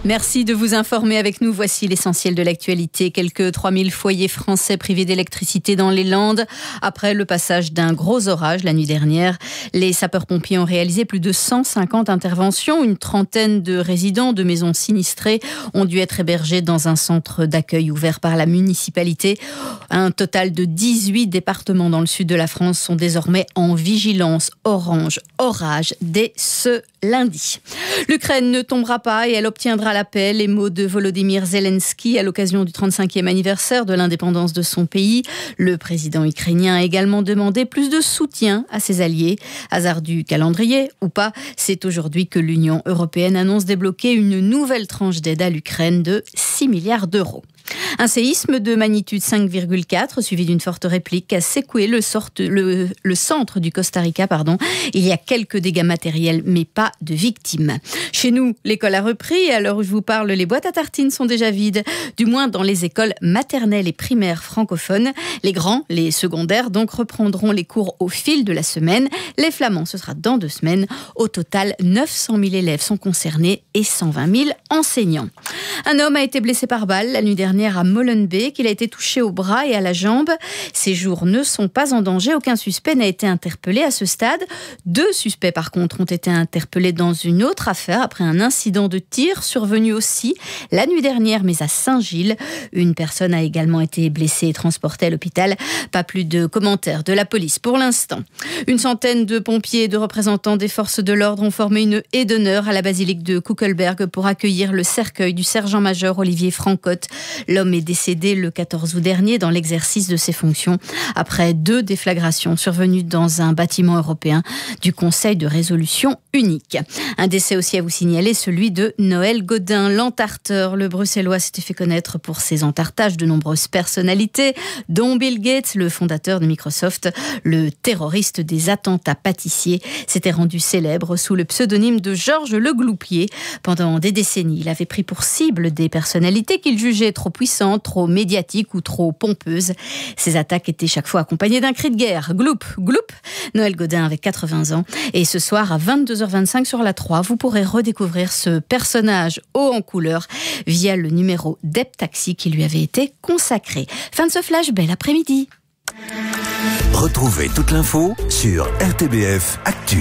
Merci de vous informer avec nous. Voici l'essentiel de l'actualité. Quelques 3000 foyers français privés d'électricité dans les Landes. Après le passage d'un gros orage la nuit dernière, les sapeurs-pompiers ont réalisé plus de 150 interventions. Une trentaine de résidents de maisons sinistrées ont dû être hébergés dans un centre d'accueil ouvert par la municipalité. Un total de 18 départements dans le sud de la France sont désormais en vigilance orange orage dès ce lundi. L'Ukraine ne tombera pas et elle obtiendra la paix. Les mots de Volodymyr Zelensky à l'occasion du 35e anniversaire de l'indépendance de son pays. Le président ukrainien a également demandé plus de soutien à ses alliés. Hasard du calendrier ou pas, c'est aujourd'hui que l'Union européenne annonce débloquer une nouvelle tranche d'aide à l'Ukraine de 6 milliards d'euros. Un séisme de magnitude 5,4 suivi d'une forte réplique a secoué le centre du Costa Rica. Il y a quelques dégâts matériels mais pas de victimes. Chez nous, l'école a repris. À l'heure où je vous parle, les boîtes à tartines sont déjà vides, du moins dans les écoles maternelles et primaires francophones. Les grands, les secondaires, donc reprendront les cours au fil de la semaine. Les flamands, ce sera dans 2 semaines. Au total, 900 000 élèves sont concernés et 120 000 enseignants. Un homme a été blessé par balle la nuit dernière à Molenbeek. Il a été touché au bras et à la jambe. Ses jours ne sont pas en danger. Aucun suspect n'a été interpellé à ce stade. 2 suspects, par contre, ont été interpellés dans une autre affaire après un incident de tir survenu aussi la nuit dernière, mais à Saint-Gilles. Une personne a également été blessée et transportée à l'hôpital. Pas plus de commentaires de la police pour l'instant. Une centaine de pompiers et de représentants des forces de l'ordre ont formé une haie d'honneur à la basilique de Kuckelberg pour accueillir le cercueil du sergent-major Olivier Francotte. L'homme est décédé le 14 août dernier dans l'exercice de ses fonctions après 2 déflagrations survenues dans un bâtiment européen du Conseil de résolution unique. Un décès aussi à vous signaler, celui de Noël Godin, l'entarteur. Le bruxellois s'était fait connaître pour ses entartages de nombreuses personnalités, dont Bill Gates, le fondateur de Microsoft. Le terroriste des attentats pâtissiers s'était rendu célèbre sous le pseudonyme de Georges Le Gloupier. Pendant des décennies, il avait pris pour cible des personnalités qu'il jugeait trop puissantes, trop médiatiques ou trop pompeuses. Ces attaques étaient chaque fois accompagnées d'un cri de guerre. Gloup, gloup. Noël Godin avait 80 ans. Et ce soir, à 22h25 sur la 3, vous pourrez redécouvrir ce personnage haut en couleur via le numéro d'Heb Taxi qui lui avait été consacré. Fin de ce flash, bel après-midi. Retrouvez toute l'info sur RTBF Actu.